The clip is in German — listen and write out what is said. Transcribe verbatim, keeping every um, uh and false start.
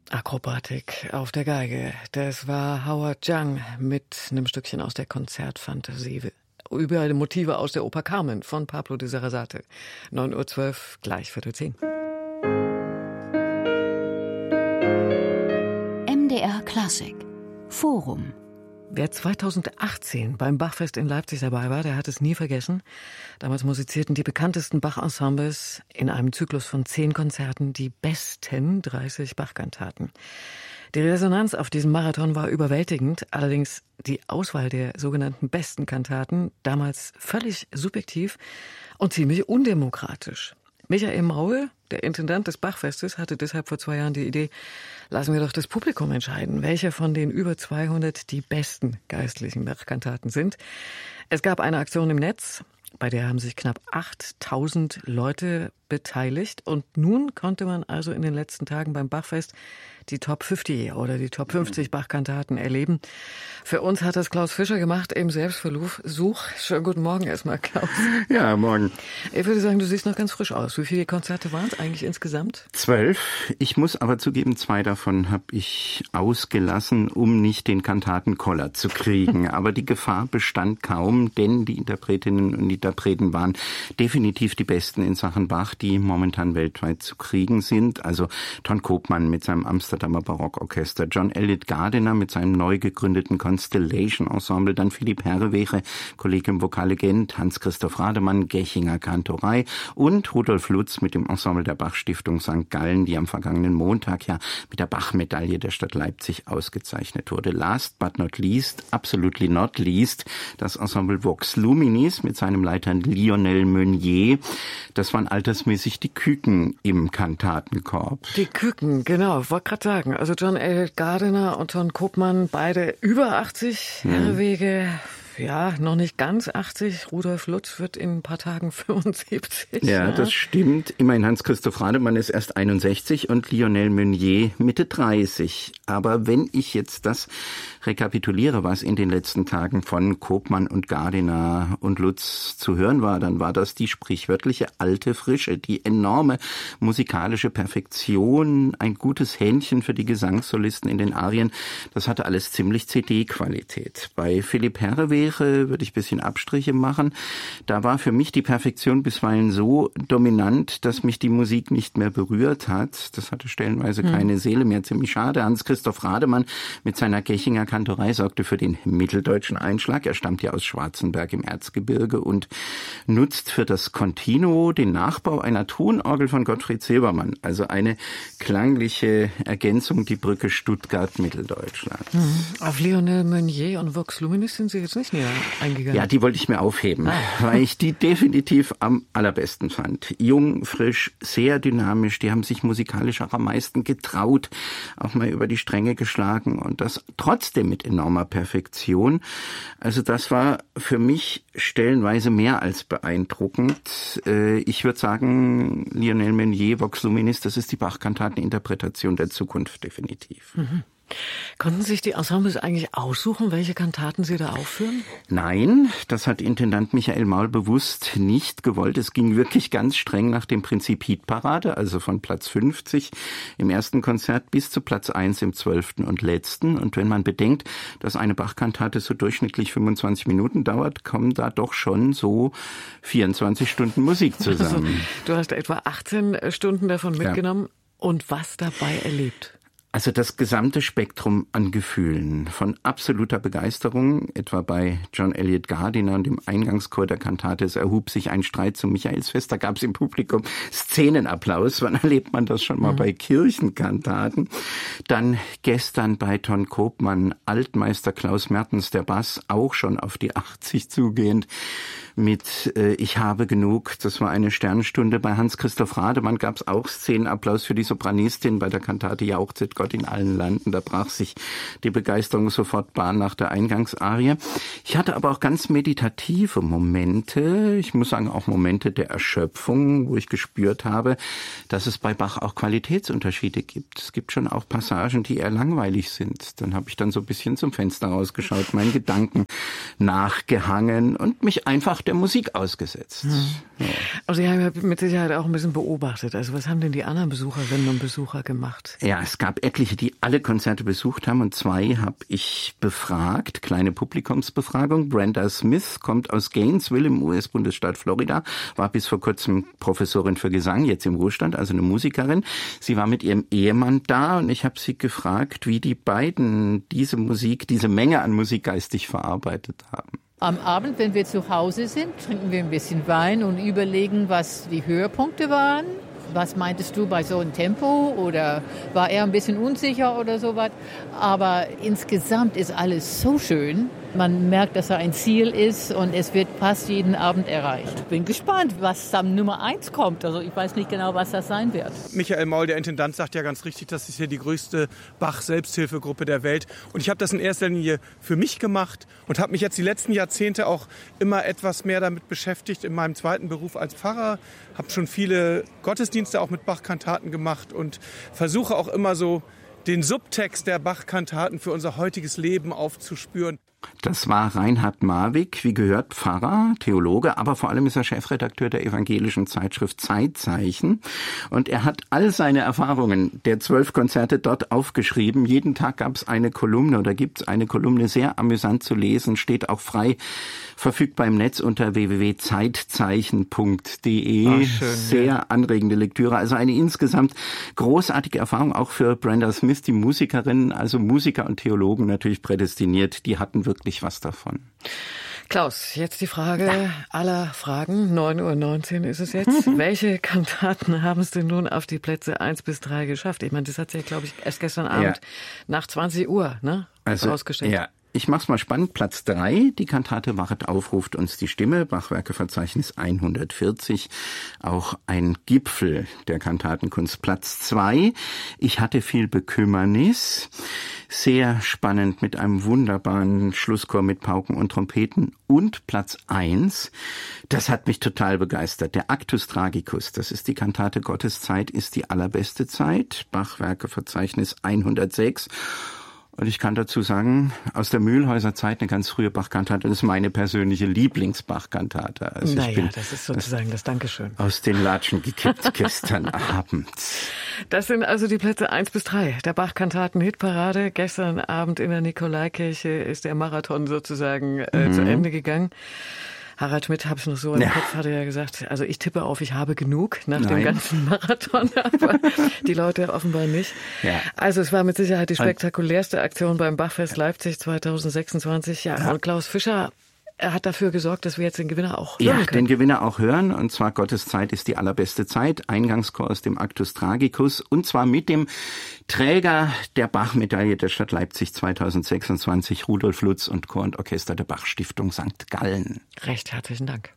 Akrobatik auf der Geige. Das war Howard Jung mit einem Stückchen aus der Konzertfantasie über die Motive aus der Oper Carmen von Pablo de Sarasate. neun Uhr zwölf, gleich Viertel zehn. M D R Klassik Forum. Wer zweitausendachtzehn beim Bachfest in Leipzig dabei war, der hat es nie vergessen. Damals musizierten die bekanntesten Bach-Ensembles in einem Zyklus von zehn Konzerten die besten dreißig Bach-Kantaten. Die Resonanz auf diesem Marathon war überwältigend, allerdings die Auswahl der sogenannten besten Kantaten damals völlig subjektiv und ziemlich undemokratisch. Michael Maul, der Intendant des Bachfestes, hatte deshalb vor zwei Jahren die Idee, lassen wir doch das Publikum entscheiden, welche von den über zweihundert die besten geistlichen Bachkantaten sind. Es gab eine Aktion im Netz, bei der haben sich knapp achttausend Leute beteiligt. Und nun konnte man also in den letzten Tagen beim Bachfest die Top fünfzig oder die Top fünfzig Bachkantaten erleben. Für uns hat das Klaus Fischer gemacht im Selbstversuch. Schönen guten Morgen erstmal, Klaus. Ja, morgen. Ich würde sagen, du siehst noch ganz frisch aus. Wie viele Konzerte waren es eigentlich insgesamt? Zwölf. Ich muss aber zugeben, zwei davon habe ich ausgelassen, um nicht den Kantatenkoller zu kriegen. Aber die Gefahr bestand kaum, denn die Interpretinnen und Interpreten waren definitiv die besten in Sachen Bach, die momentan weltweit zu kriegen sind. Also Ton Koopman mit seinem Amsterdamer Barockorchester, John Eliot Gardiner mit seinem neu gegründeten Constellation Ensemble, dann Philipp Herreweghe, Kollegium Vokallegend, Hans-Christoph Rademann, Gechinger Kantorei und Rudolf Lutz mit dem Ensemble der Bach-Stiftung Sankt Gallen, die am vergangenen Montag ja mit der Bach-Medaille der Stadt Leipzig ausgezeichnet wurde. Last but not least, absolutely not least, das Ensemble Vox Luminis mit seinem Leiter Lionel Meunier. Das waren altersmäßig die Küken im Kantatenkorb. Die Küken, genau, wollte gerade sagen. Also John Eliot Gardiner und Ton Koopman, beide über achtzig, hm. Herreweghe, ja, noch nicht ganz achtzig. Rudolf Lutz wird in ein paar Tagen fünfundsiebzig. Ja, ja. Das stimmt. Immerhin Hans-Christoph Rademann ist erst einundsechzig und Lionel Meunier Mitte dreißig. Aber wenn ich jetzt das rekapituliere, was in den letzten Tagen von Koopman und Gardiner und Lutz zu hören war, dann war das die sprichwörtliche alte Frische, die enorme musikalische Perfektion, ein gutes Händchen für die Gesangssolisten in den Arien. Das hatte alles ziemlich C D-Qualität. Bei Philipp Herreweghe würde ich ein bisschen Abstriche machen. Da war für mich die Perfektion bisweilen so dominant, dass mich die Musik nicht mehr berührt hat. Das hatte stellenweise hm. keine Seele mehr, ziemlich schade. Hans-Christoph Rademann mit seiner Gechinger Kantorei sorgte für den mitteldeutschen Einschlag. Er stammt ja aus Schwarzenberg im Erzgebirge und nutzt für das Continuo den Nachbau einer Tonorgel von Gottfried Silbermann. Also eine klangliche Ergänzung, die Brücke Stuttgart-Mitteldeutschland. Mhm. Auf Lionel Meunier und Vox Luminis sind Sie jetzt nicht näher eingegangen. Ja, die wollte ich mir aufheben, ah. weil ich die definitiv am allerbesten fand. Jung, frisch, sehr dynamisch. Die haben sich musikalisch auch am meisten getraut, auch mal über die Stränge geschlagen und das trotzdem mit enormer Perfektion. Also das war für mich stellenweise mehr als beeindruckend. Ich würde sagen, Lionel Meunier, Vox Luminis, das ist die Bach-Kantaten-Interpretation der Zukunft definitiv. Mhm. Konnten sich die Ensembles eigentlich aussuchen, welche Kantaten sie da aufführen? Nein, das hat Intendant Michael Maul bewusst nicht gewollt. Es ging wirklich ganz streng nach dem Prinzip Hitparade, also von Platz fünfzig im ersten Konzert bis zu Platz eins im zwölften und letzten. Und wenn man bedenkt, dass eine Bach-Kantate so durchschnittlich fünfundzwanzig Minuten dauert, kommen da doch schon so vierundzwanzig Stunden Musik zusammen. Also, du hast etwa achtzehn Stunden davon mitgenommen. Ja. Und was dabei erlebt? Also das gesamte Spektrum an Gefühlen, von absoluter Begeisterung, etwa bei John Eliot Gardiner und dem Eingangschor der Kantate, es erhub sich ein Streit zum Michaelsfest, da gab es im Publikum Szenenapplaus, wann erlebt man das schon mal mhm. bei Kirchenkantaten? Dann gestern bei Ton Koopman, Altmeister Klaus Mertens, der Bass, auch schon auf die achtzig zugehend, mit äh, Ich habe genug, das war eine Sternstunde. Bei Hans-Christoph Rademann gab es auch Szenenapplaus für die Sopranistin bei der Kantate Jauchzet Gott in allen Landen. Da brach sich die Begeisterung sofort Bahn nach der Eingangsarie. Ich hatte aber auch ganz meditative Momente, ich muss sagen auch Momente der Erschöpfung, wo ich gespürt habe, dass es bei Bach auch Qualitätsunterschiede gibt. Es gibt schon auch Passagen, die eher langweilig sind. Dann habe ich dann so ein bisschen zum Fenster rausgeschaut, meinen Gedanken nachgehangen und mich einfach der Musik ausgesetzt. Hm. Ja. Also Sie haben ja mit Sicherheit auch ein bisschen beobachtet. Also was haben denn die anderen Besucherinnen und Besucher gemacht? Ja, es gab etliche, die alle Konzerte besucht haben und zwei habe ich befragt. Kleine Publikumsbefragung. Brenda Smith kommt aus Gainesville im U S-Bundesstaat Florida, war bis vor kurzem Professorin für Gesang, jetzt im Ruhestand, also eine Musikerin. Sie war mit ihrem Ehemann da und ich habe sie gefragt, wie die beiden diese Musik, diese Menge an Musik geistig verarbeitet haben. Am Abend, wenn wir zu Hause sind, trinken wir ein bisschen Wein und überlegen, was die Höhepunkte waren. Was meintest du bei so einem Tempo? Oder war er ein bisschen unsicher oder sowas? Aber insgesamt ist alles so schön. Man merkt, dass er ein Ziel ist und es wird fast jeden Abend erreicht. Bin gespannt, was dann Nummer eins kommt. Also ich weiß nicht genau, was das sein wird. Michael Maul, der Intendant, sagt ja ganz richtig, das ist hier die größte Bach-Selbsthilfegruppe der Welt. Und ich habe das in erster Linie für mich gemacht und habe mich jetzt die letzten Jahrzehnte auch immer etwas mehr damit beschäftigt in meinem zweiten Beruf als Pfarrer. Habe schon viele Gottesdienste auch mit Bach-Kantaten gemacht und versuche auch immer so den Subtext der Bach-Kantaten für unser heutiges Leben aufzuspüren. Das war Reinhard Marwig, wie gehört Pfarrer, Theologe, aber vor allem ist er Chefredakteur der evangelischen Zeitschrift Zeitzeichen. Und er hat all seine Erfahrungen der zwölf Konzerte dort aufgeschrieben. Jeden Tag gab es eine Kolumne oder gibt es eine Kolumne, sehr amüsant zu lesen, steht auch frei verfügbar im Netz unter w w w punkt zeitzeichen punkt d e. Ach, schön, sehr ja. anregende Lektüre. Also eine insgesamt großartige Erfahrung auch für Brenda Smith, die Musikerin, also Musiker und Theologen natürlich prädestiniert. Die hatten wirklich was davon. Klaus, jetzt die Frage aller Fragen. neun Uhr neunzehn ist es jetzt. Welche Kantaten haben es denn nun auf die Plätze eins bis drei geschafft? Ich meine, das hat sich ja, glaube ich, erst gestern Abend ja. nach zwanzig Uhr ne, also, rausgestellt. Ja. Ich mach's mal spannend. Platz drei, die Kantate Wachet auf, ruft uns die Stimme, Bachwerkeverzeichnis hundertvierzig, auch ein Gipfel der Kantatenkunst. Platz zwei, ich hatte viel Bekümmernis, sehr spannend mit einem wunderbaren Schlusschor mit Pauken und Trompeten. Und Platz eins, das hat mich total begeistert, der Actus Tragicus, das ist die Kantate Gotteszeit ist die allerbeste Zeit, Bachwerkeverzeichnis hundertsechs. Und ich kann dazu sagen, aus der Mühlhäuser Zeit eine ganz frühe Bach-Kantate, das ist meine persönliche Lieblings-Bach-Kantate. Also naja, ich bin das ist sozusagen das Dankeschön. Aus den Latschen gekippt gestern Abend. Das sind also die Plätze eins bis drei der Bach-Kantaten-Hitparade. Gestern Abend in der Nikolaikirche ist der Marathon sozusagen äh, mhm. zu Ende gegangen. Harald Schmidt, habe ich noch so im ja. Kopf, hatte ja gesagt, also ich tippe auf, ich habe genug nach Nein. dem ganzen Marathon, aber die Leute offenbar nicht. Ja. Also es war mit Sicherheit die spektakulärste Aktion beim Bachfest Leipzig zweitausendsechsundzwanzig. Ja, ja. Und Klaus Fischer, er hat dafür gesorgt, dass wir jetzt den Gewinner auch hören ja, können. Den Gewinner auch hören, und zwar Gottes Zeit ist die allerbeste Zeit, Eingangschor aus dem Actus Tragicus, und zwar mit dem Träger der Bach-Medaille der Stadt Leipzig zweitausendsechsundzwanzig, Rudolf Lutz und Chor und Orchester der Bach-Stiftung Sankt Gallen. Recht herzlichen Dank.